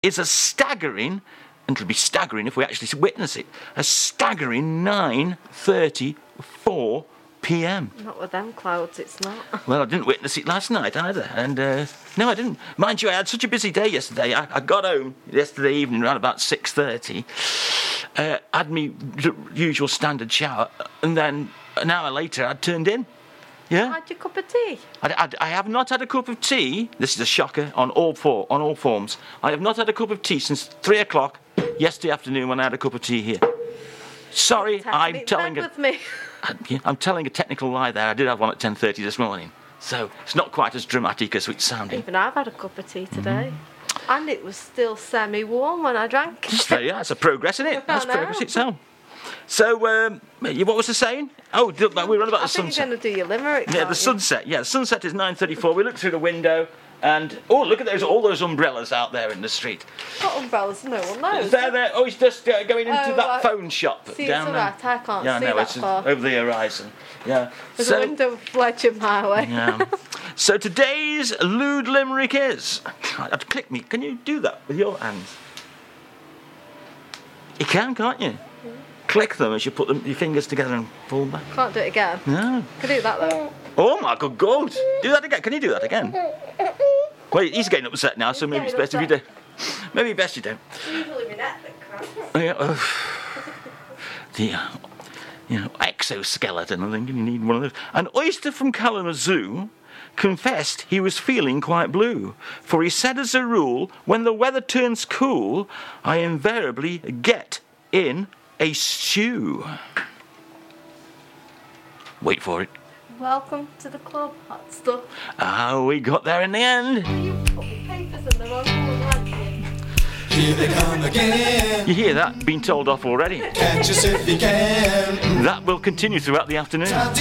is a staggering, and it'll be staggering if we actually witness it, a staggering 9:34 p.m. Not with them clouds, it's not. Well, I didn't witness it last night either, and no, I didn't. Mind you, I had such a busy day yesterday. I got home yesterday evening around about 6:30, had me usual standard shower, and then an hour later I'd turned in. Yeah. Had your cup of tea? I have not had a cup of tea. This is a shocker on all forms. I have not had a cup of tea since 3 o'clock yesterday afternoon when I had a cup of tea here. Sorry, I'm telling a technical lie there. I did have one at 10:30 this morning, so it's not quite as dramatic as it's sounding. Even I've had a cup of tea today, and it was still semi-warm when I drank it. Yeah, that's a progress, isn't it? That's progress itself. So, what was the saying? Oh, we were on about the sunset. I think you're going to do your limerick. Yeah, the sunset. Yeah, the sunset is 9:34. We look through the window, and look at all those umbrellas out there in the street. What umbrellas? No one knows. They're there. Oh, he's just going into that phone shop see, down it's there. Right. I can't see no, that it's far. over the horizon. Yeah. There's a window fledging my way. Yeah. So today's lewd limerick is. Click me. Can you do that with your hands? You can, can't you? Click them as you put your fingers together and pull back. Can't do it again. No. Can do that though. Oh my good God! Do that again. Can you do that again? Well, he's getting upset now, so maybe it's best if you do. Maybe best you don't. Usually my neck that cramps. The exoskeleton. I think you need one of those. An oyster from Kalamazoo confessed he was feeling quite blue, for he said as a rule, when the weather turns cool, I invariably get in a stew. Wait for it. Welcome to the club, hot stuff. We got there in the end. You put the papers in the wrong one. Here they come again. You hear that being told off already? Catch us if you can. That will continue throughout the afternoon.